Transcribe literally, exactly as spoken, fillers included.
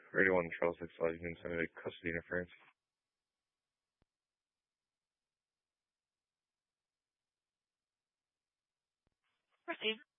Radio one Charles six five, you can send me to custody interference. Proceed.